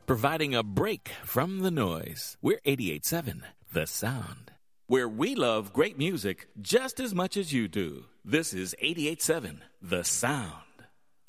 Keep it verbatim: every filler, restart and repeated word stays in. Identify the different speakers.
Speaker 1: providing a break from the noise. We're eighty-eight point seven, The Sound, where we love great music just as much as you do. This is eighty-eight point seven, The Sound.